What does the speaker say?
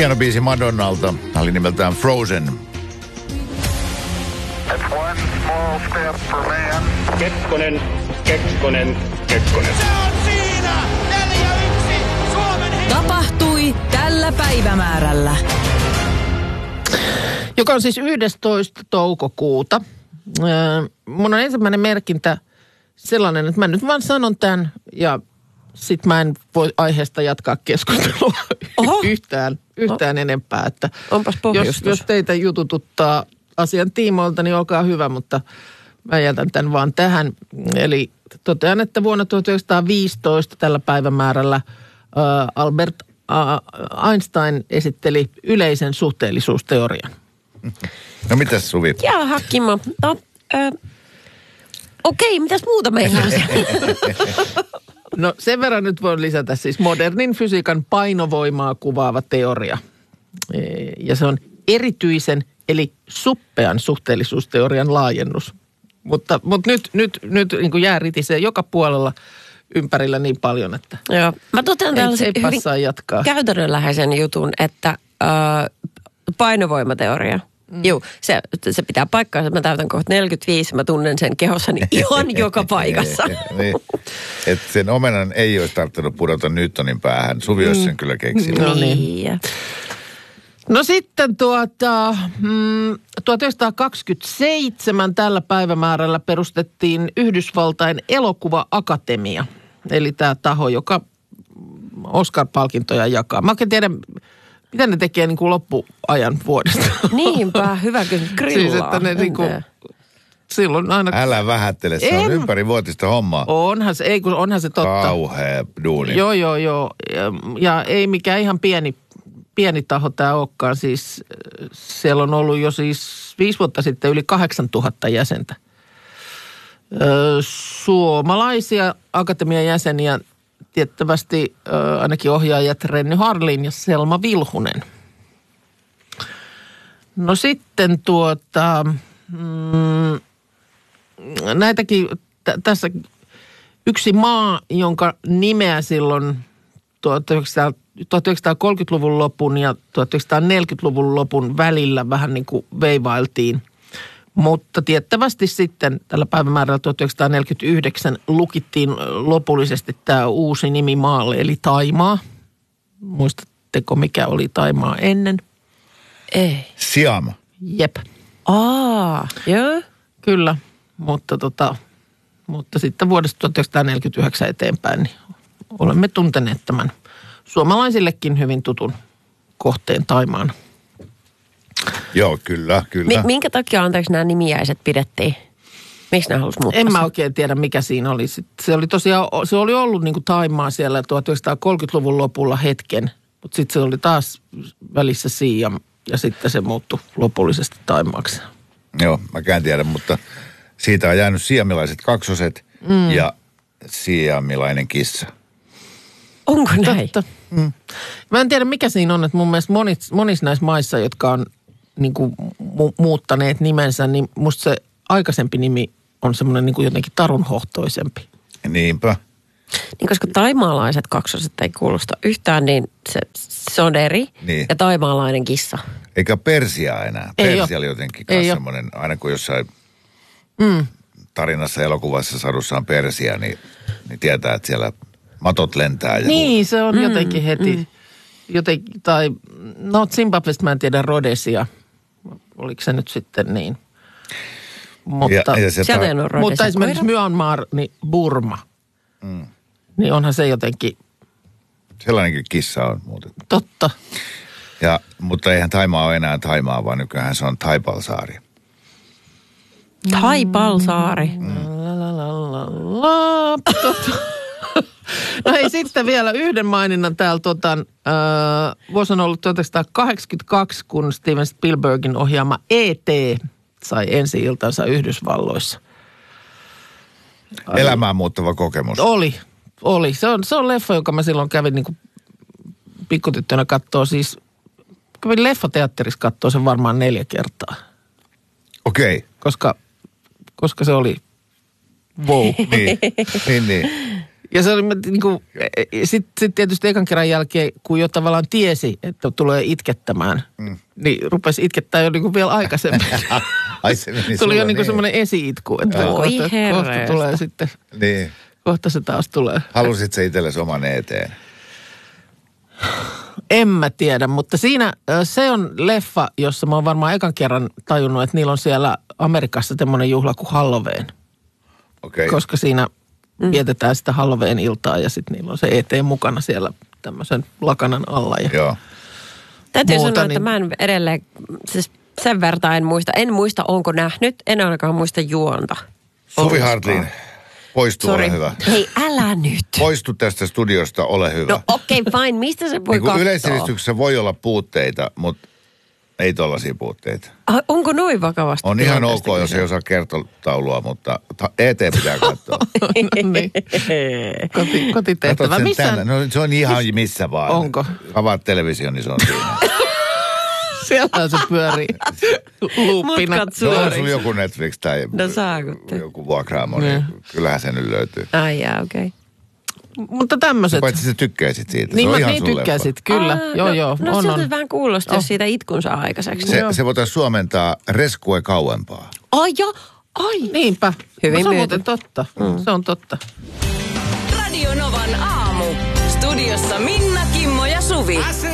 Hieno biisi Madonnalta. Tämä oli nimeltään Frozen. That's one small step for man. Kekkonen. Se on siinä! 4-1 Suomen Tapahtui tällä päivämäärällä. Joka on siis 11. toukokuuta. Mun on ensimmäinen merkintä sellainen, että mä nyt vaan sanon tämän ja sit mä en voi aiheesta jatkaa keskustelua yhtään enempää. Että onpas pohjustus. Jos teitä jutututtaa asian tiimoilta, niin olkaa hyvä, mutta mä jätän tämän vaan tähän. Eli totean, että vuonna 1915 tällä päivämäärällä Albert Einstein esitteli yleisen suhteellisuusteorian. No mitäs Suvi? Jaha, Kimmo. No, okei, mitäs muuta meillä on? No sen verran nyt voin lisätä siis modernin fysiikan painovoimaa kuvaava teoria. Ja se on erityisen eli suppean suhteellisuusteorian laajennus. Mutta nyt niin kuin jää ritisee joka puolella ympärillä niin paljon, että Joo. Mä totean tällaisen ei passaa jatkaa. Käytännönläheisen jutun, että painovoimateoria. Joo, se pitää paikkaansa. Mä täytän kohta 45, mä tunnen sen kehossani ihan joka paikassa. Niin. Että sen omenan ei olisi tarttunut pudota Newtonin päähän. Suvi olisi sen kyllä keksinyt. No niin. No sitten 1927 tällä päivämäärällä perustettiin Yhdysvaltain elokuva-akatemia. Eli tämä taho, joka Oscar-palkintoja jakaa. Mä oikein tiedän, mitä ne tekee niin kuin loppuajan vuodesta. Niinpä, hyvä kyllä. Grillaa. Siis, että ne niin kuin, silloin aina... Älä vähättele, se on ympärivuotista hommaa. Onhan se totta. Kauhea duuni. Joo. Ja ei mikään ihan pieni taho tämä olekaan. Siis siellä on ollut jo siis 5 vuotta sitten yli 8000 jäsentä. Suomalaisia akatemian jäseniä tiettävästi ainakin ohjaajat Renny Harlin ja Selma Vilhunen. No sitten näitäkin tässä yksi maa, jonka nimeä silloin 1930-luvun lopun ja 1940-luvun lopun välillä vähän niin kuin veivailtiin. Mutta tiettävästi sitten tällä päivämäärällä 1949 lukittiin lopullisesti tämä uusi nimi maalle, eli Thaimaa. Muistatteko, mikä oli Thaimaa ennen? Ei. Siam. Jep. Joo. Kyllä, mutta sitten vuodesta 1949 eteenpäin niin olemme tunteneet tämän suomalaisillekin hyvin tutun kohteen Thaimaan. Joo, kyllä. Minkä takia, anteeksi, nämä nimiäiset pidettiin? Miksi nämä halusi muuttaa? En mä oikein tiedä, mikä siinä oli. Se oli tosiaan, se oli ollut niin kuin Thaimaa siellä 1930-luvun lopulla hetken, mutta sitten se oli taas välissä Siam ja sitten se muuttui lopullisesti Taimaaksi. Joo, mäkään tiedä, mutta siitä on jäänyt siamilaiset kaksoset ja siamilainen kissa. Onko näin? Mä en tiedä, mikä siinä on, että mun mielestä monissa näissä maissa, jotka on niin kuin muuttaneet nimensä, niin musta se aikaisempi nimi on semmoinen niin kuin jotenkin tarunhohtoisempi. Niinpä. Niin koska taimaalaiset kaksoset ei kuulosta yhtään, niin se on eri. Niin. Ja taimaalainen kissa. Eikä Persia enää. Ei Persia oli jotenkin kanssa semmoinen, aina kun jossain tarinassa, elokuvassa, sadussa on Persia, niin tietää, että siellä matot lentää. Ja niin, se on jotenkin heti. Tai, no Zimbabwesta mä en tiedä, Rhodesia. Oliko se nyt sitten niin? Mutta, mutta esimerkiksi Myanmar, niin Burma. Niin onhan se jotenkin... Sellainenkin kissa on muuten. Totta. Mutta eihän Thaimaa ole enää Thaimaa, vaan nykyään se on Thaipalsaari. Thaipalsaari. No hei, sitten vielä yhden maininnan täällä. Vuosi on ollut 1982, kun Steven Spielbergin ohjaama E.T. sai ensi-iltansa Yhdysvalloissa. Elämään muuttava kokemus. Oli. Se on leffa, joka mä silloin kävin niin kuin pikkutyttönä kattoo. Siis kävin leffateatterissa kattoo sen varmaan 4 kertaa. Okei. Koska se oli wow. niin. Ja se oli niinku, sitten tietysti ekan kerran jälkeen, kun jo tavallaan tiesi, että tulee itkettämään, niin rupesi itkettää jo niinku vielä aikaisemmin. Ai se meni tuli jo niinku niin. semmoinen esi-itku, että kohta tulee sitten, Niin. kohta se taas tulee. Halusit sä itsellesi oman eteen? En mä tiedä, mutta siinä se on leffa, jossa mä oon varmaan ekan kerran tajunnut, että niillä on siellä Amerikassa tämmöinen juhla kuin Halloween. Okei. Koska siinä vietetään sitä Halloween-iltaa ja sitten niillä on se ET mukana siellä tämmöisen lakanan alla. Ja Joo. Täytyy muuta, sanoa, että niin- mä en edelleen, siis sen verran en muista. En muista, onko nähnyt, en ainakaan muista juonta. Suvi Hartlin, poistu, Sori. ole hyvä. Hei, älä nyt. Poistu tästä studiosta, ole hyvä. No okei, fine. Mistä se voi Niin kuin katsoa? yleissivistyksessä voi olla puutteita, mutta ei tollaisia puutteita. Onko noin vakavasti? On ihan ok, tilanteesta jos kyse? ei osaa kertotaulua, mutta ET pitää katsoa. niin. Kotitehtävä. Katot sen Missä? tänne. No se on ihan missä vaan. Onko? Avaat television, niin se on siinä. Siellä se pyörii luuppina. Mutkat No on suoriksi. sulla joku Netflix tai No saakutte. joku vuokraamo, niin kyllähän se nyt löytyy. Ai jaa, okei. Mutta tämmöiset. Paitsi sä tykkäisit siitä. Niin se on mä ihan niin sun leffa. tykkäsit, kyllä. Joo, No on. siltä vähän kuulostaa, jos siitä itkun saa aikaiseksi. Se voitaisiin suomentaa reskue kauempaa. Ai joo, ai. Niinpä. Hyvin No, se on myyty. muuten totta. Se on totta. Radio Novan aamu. Studiossa Minna, Kimmo ja Suvi.